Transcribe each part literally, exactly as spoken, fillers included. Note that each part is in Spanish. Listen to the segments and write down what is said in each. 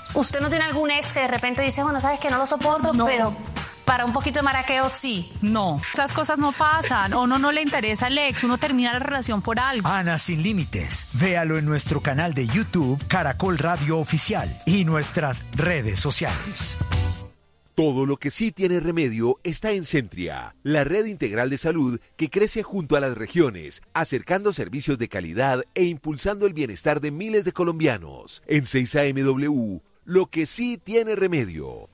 ¿Usted no tiene algún ex que de repente dice, bueno, sabes que no lo soporto, No. pero para un poquito de maraqueo sí? No, esas cosas no pasan. O no, no le interesa al ex. Uno termina la relación por algo. Ana Sin Límites. Véalo en nuestro canal de YouTube, Caracol Radio Oficial, y nuestras redes sociales. Todo lo que sí tiene remedio está en Centria, la red integral de salud que crece junto a las regiones, acercando servicios de calidad e impulsando el bienestar de miles de colombianos. En seis A M W, lo que sí tiene remedio.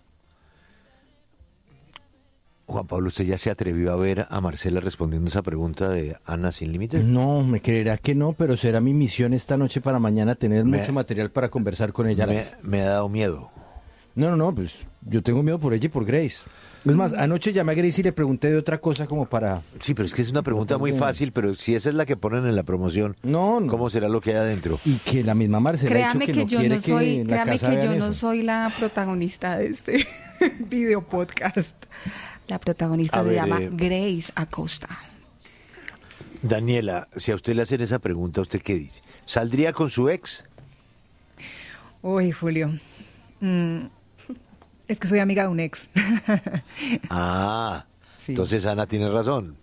Juan Pablo, ¿usted ya se atrevió a ver a Marcela respondiendo esa pregunta de Ana Sin Límites? No, me creerá que no, pero será mi misión esta noche para mañana tener Me- mucho material para conversar con ella. Me, me ha dado miedo. No, no, no, pues yo tengo miedo por ella y por Grace. Es más, anoche llamé a Grace y le pregunté de otra cosa como para... Sí, pero es que es una pregunta muy fácil, pero si esa es la que ponen en la promoción, No, no. ¿cómo será lo que hay adentro? Y que la misma Marcela ha Créame dicho que, que, no yo quiere no que soy, en la créame casa que vean yo no eso. soy la protagonista de este video podcast. La protagonista A se ver, llama eh, Grace Acosta. Daniela, si a usted le hacen esa pregunta, ¿usted qué dice? ¿Saldría con su ex? Uy, Julio. Mm, es que soy amiga de un ex. Ah, Sí. entonces Ana tiene razón.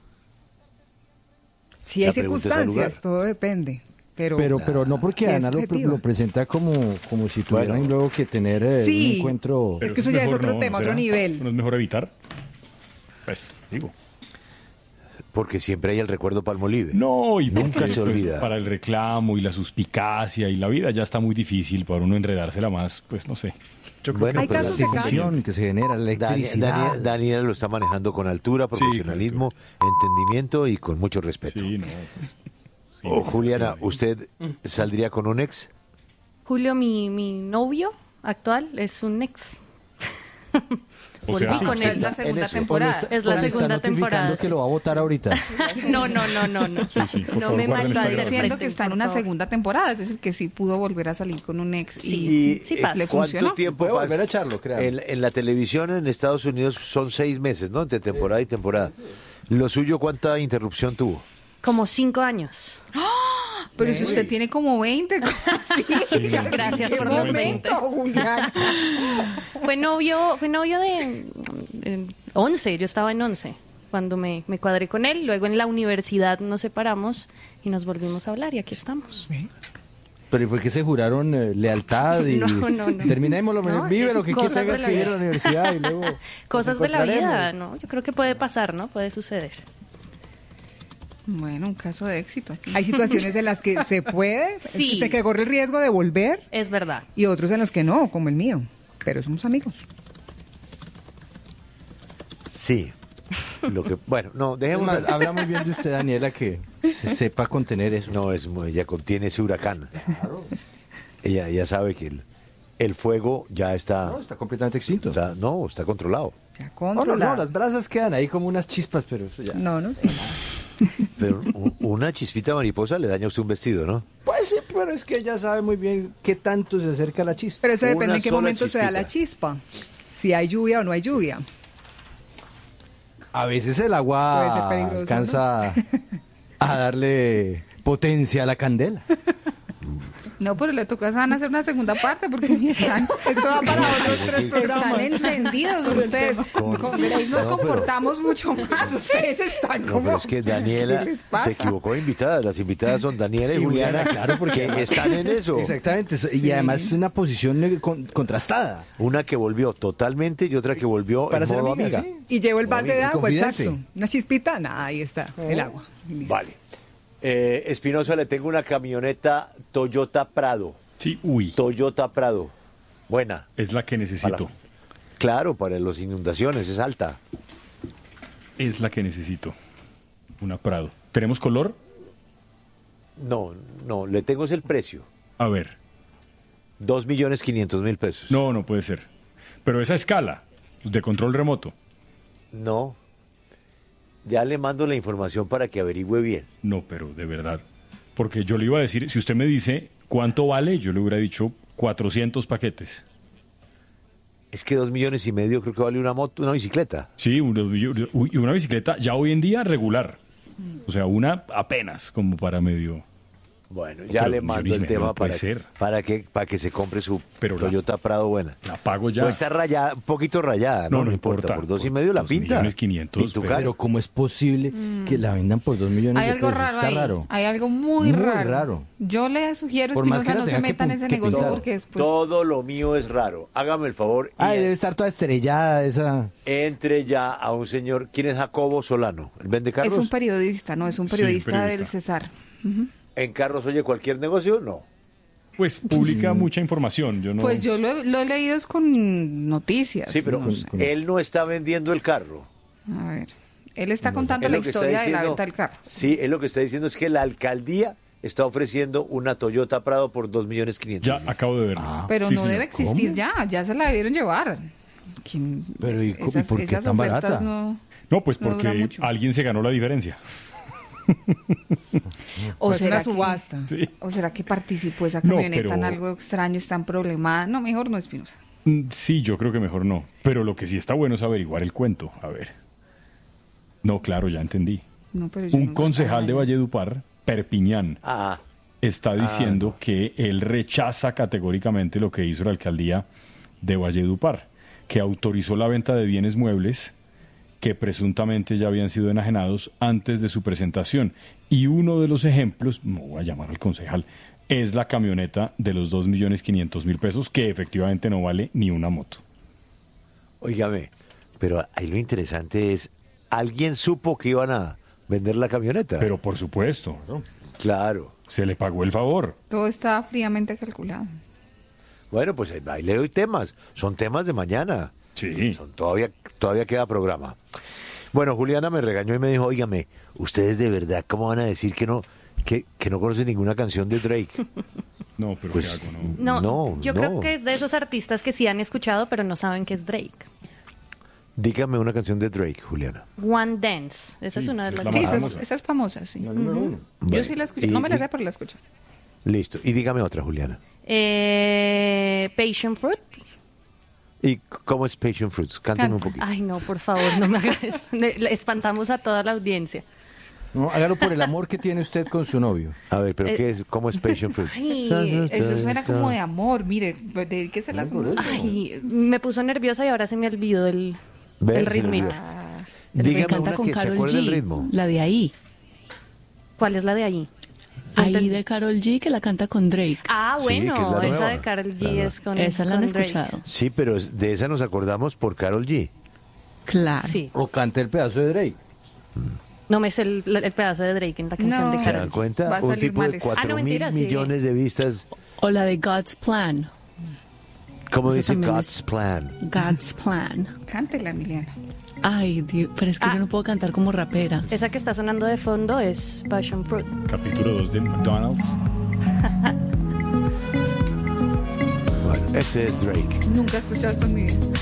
Si La hay pregunta es al lugar. circunstancias, todo depende. Pero, Pero, pero no porque Es Ana lo, subjetivo. lo presenta como, como si tuvieran Bueno. luego que tener eh, Sí. un encuentro... Es que eso ya es otro tema, otro nivel. ¿No es mejor evitar? Pues, digo. Porque siempre hay el recuerdo Palmolive. No, y Nunca porque, se pues, olvida. para el reclamo y la suspicacia y la vida ya está muy difícil para uno enredársela más, pues no sé. Yo creo Bueno, Hay pues casos la de casos. tensión que se genera, la Dani- electricidad. Daniela, Daniela lo está manejando con altura, profesionalismo, entendimiento y con mucho respeto. Sí, no. Pues, sí, Oh, es Juliana, que- ¿usted saldría con un ex? Julio, mi, mi novio actual, es un ex. O sea, Volví sí, con sí, él. Es la en segunda eso. temporada. Está- Es la o le está segunda notificando temporada, que sí. lo va a votar ahorita. No, no, no, no, no. Sí, sí, por no favor, me guarden esta Está grabación. diciendo que está en por una favor. segunda temporada, es decir, que sí pudo volver a salir con un ex. Sí. Y Sí eh, pasa. ¿Le ¿Cuánto funcionó? tiempo Puede pasa? volver a echarlo, créame. En, en la televisión en Estados Unidos son seis meses, ¿no? Entre temporada y temporada. ¿Lo suyo cuánta interrupción tuvo? Como cinco años. Pero si usted tiene como veinte, ¿cómo así? Gracias ¿En por qué los momento, Julián? Fue novio, fue novio de eh, once, yo estaba en once cuando me, me cuadré con él. Luego en la universidad nos separamos y nos volvimos a hablar y aquí estamos. Pero fue que se juraron eh, lealtad y No, no, no. terminémoslo, No, vive eh, lo que cosas quieras de que la ir a la vida. universidad y luego nos Cosas de la vida, encontraremos. ¿no? Yo creo que puede pasar, ¿no? Puede suceder. Bueno, un caso de éxito. hay situaciones en las que se puede, Sí. se que corre el riesgo de volver, Es verdad. y otros en los que no, como el mío. Pero somos amigos. Sí. Lo que, bueno, no, Es dejemos... más, habla muy bien de usted, Daniela, que se sepa contener eso. No, es, muy- ella contiene ese huracán. Ella, ella sabe que el, el fuego ya está, No, está completamente extinto. está- no, está controlado. Ya No, no, no, controlado. las brasas quedan ahí como unas chispas, pero eso ya... No, no, sí. Pero u- una chispita mariposa le daña a usted un vestido, ¿no? Pues sí, pero es que ella sabe muy bien qué tanto se acerca la chispa. Pero eso Una depende en qué sola momento se da la chispita. chispa. Si hay lluvia o no hay lluvia. A veces el Puede agua ser peligroso, alcanza a darle potencia a la candela. No, pero le tocó a Sana hacer una segunda parte porque están, Esto va para otros tres están programas. encendidos ustedes. Con- Con Grace nos No, pero- comportamos mucho más. Ustedes están No, como... pero es que Daniela ¿Qué les pasa? se equivocó de invitadas. Las invitadas son Daniela y, Y Juliana, Juliana, claro, porque que están en eso. Exactamente, eso- y además es una posición eh, con- contrastada. Una que volvió totalmente y otra que volvió Para en ser modo amiga, amiga. sí. Y llevo el balde de Y agua, confidente. exacto. Una chispita, nah, ahí está, el agua. Y listo. Vale. Eh, Espinosa, le tengo una camioneta Toyota Prado. Sí, uy, Toyota Prado. Buena. es la que necesito. Para- claro, para las inundaciones, es alta. Es la que necesito. Una Prado. ¿Tenemos color? No, no, le tengo es el precio. A ver. Dos millones quinientos mil pesos. No, no puede ser. Pero esa escala, de control remoto. No. Ya le mando la información para que averigüe bien. No, pero de verdad. Porque yo le iba a decir, si usted me dice cuánto vale, yo le hubiera dicho cuatrocientos paquetes. Es que dos millones y medio creo que vale una moto, una bicicleta. Sí, una, y una bicicleta ya hoy en día regular. O sea, una apenas como para medio Bueno, ya Pero le mando millones el y medio tema no puede para, ser. para que para que se compre su Pero la- Toyota Prado buena. La pago ya. Pues está rayada, un poquito rayada, ¿no? No, no importa, importa. por dos y Por medio la dos pinta. millones quinientos, ¿Y tu pero- cara? Pero ¿cómo es posible que la vendan por dos millones Hay de algo pesos? raro Está ahí. raro. Hay algo muy, Muy raro. raro. Yo le sugiero, Por más Espinosa, que la no se tenga que metan en pun- ese que negocio pintar. porque después... Todo lo mío es raro. Hágame el favor y Ay, debe estar toda estrellada esa. entre ya a un señor. ¿Quién es Jacobo Solano? ¿El vende carros? Es un periodista, no, es un Sí, periodista, periodista. del Cesar. ¿En carros oye cualquier negocio? No. Pues publica mucha información. Yo no. Pues yo lo, he- lo he leído es con noticias. Sí, pero no sé. él no está vendiendo el carro. A ver, él está contando Es la lo que está historia de la diciendo- venta del carro. Sí, él lo que está diciendo es que la alcaldía está ofreciendo una Toyota Prado por dos millones quinientos. Ya acabo de verlo. Ah, Pero Sí, no señor. debe existir ¿Cómo? ya, ya se la debieron llevar. ¿Quién- Pero, ¿y cómo- y por qué esas tan ofertas barata? No, No, pues no dura porque mucho. alguien se ganó la diferencia. O Pues será una que- subasta. Sí. ¿O será que participó esa No, camioneta en pero- algo extraño, es tan problemada? No, mejor no, Espinosa. Mm, Sí, yo creo que mejor no. Pero lo que sí está bueno es averiguar el cuento. A ver. No, claro, ya entendí. No, pero yo Un nunca concejal de trabajé. Valledupar, Perpiñán, Ah, está diciendo que él rechaza categóricamente lo que hizo la alcaldía de Valledupar, que autorizó la venta de bienes muebles que presuntamente ya habían sido enajenados antes de su presentación. Y uno de los ejemplos, no voy a llamar al concejal, es la camioneta de los dos millones quinientos mil pesos, que efectivamente no vale ni una moto. óigame, pero ahí lo interesante es, ¿alguien supo que iban a vender la camioneta? Pero por supuesto, Claro. se le pagó el favor. Todo está fríamente calculado. Bueno, pues ahí, ahí le doy temas. Son temas de mañana. Sí. Son, todavía, todavía queda programa. Bueno, Juliana me regañó y me dijo, óigame, ¿ustedes de verdad cómo van a decir que no, que, que no conocen ninguna canción de Drake? No, pero Pues, ¿qué hago? No. No, No, yo no. creo que es de esos artistas que sí han escuchado, pero no saben que es Drake. Dígame una canción de Drake, Juliana. One Dance. Esa Sí, es una de esa las es la Sí, más esa más es, famosa. esa es famosa, sí. Bueno, Yo sí la escuché. y- No me la y- sé, pero la escucho. Listo. Y dígame otra, Juliana. Eh, Passion Fruit. ¿Y cómo es Passion Fruits? Cántame un Canta. poquito. Ay, no, por favor, no me hagas eso. Le- le espantamos a toda la audiencia. No, hágalo por el amor que tiene usted con su novio. A ver, ¿pero Eh, qué es? ¿Cómo es Passion Fruits? Ay, Eso suena como de amor, mire, dedíquese las ay, me puso nerviosa y ahora se me olvidó el, Ve, el se le ritmito. olvidó. Me Dígame encanta una con que se Karol acuerde del G, ritmo. la de ahí. ¿Cuál es la de allí? Ahí de Karol G que la canta con Drake. Ah, Sí, que es bueno, la esa nueva. de Karol G La nueva. es con Esa la han con Drake. escuchado. Sí, pero de esa nos acordamos por Karol G. Claro. Sí, O cante el pedazo de Drake. no me sé el, el pedazo de Drake en la canción No. de ¿Se Karol dan G. cuenta? Va a Un salir tipo mal de eso. cuatro Ah, no, mil mentira, sí. millones de vistas. O la de God's Plan. ¿Cómo Esa dice también God's es- Plan? God's Plan. Cántela, Emiliana. Ay, Dios, pero es que Ah. yo no puedo cantar como rapera. Esa que está sonando de fondo es Passion Fruit. Capítulo dos de McDonald's. Bueno, ese es Drake. Nunca he escuchado esto en mi vida.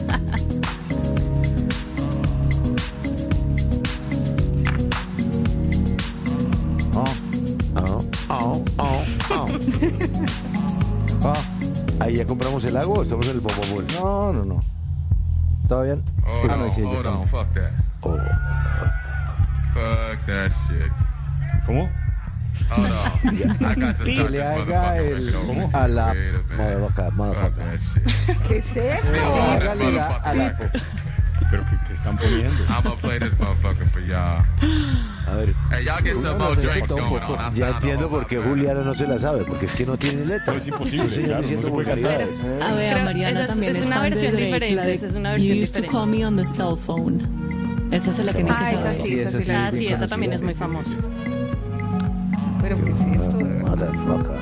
Oh, Oh, oh, oh, oh. oh. Ahí ya compramos el agua o estamos en el Bombombol. No, no, no. ¿Todavía? Hold Ah, no, on, sí, ya hold estamos. on, fuck that. Oh. Fuck that shit. ¿Cómo? Hold on. I got to Que start le this haga motherfucking el- record over. ¿cómo? a la- Wait a minute. Motherfucker, Fuck motherfucker. that shit. ¿Qué es esto? Hágale la- a la- ¿Pero qué, qué están poniendo? I'm gonna play this motherfucker for y'all. A ver, Hey, y'all get some more Drake going on. I ya sound a entiendo whole por lot qué better. Juliana no se la sabe, porque es que no tiene letra. Pero es imposible, Tú sigues claro, no diciendo se puede cantar. vulgaridades. A ver, Creo- Mariana esa es- también es es una fan de versión Drake, diferente, la de esa es una You versión used to diferente. call me on the cell phone. Esa se la tiene Ah, que esa saber. sí, Sí, esa esa sí sí la Ah, sí, esa conocida. también es muy famosa. Pero ¿qué es esto? de verdad? Motherfucker.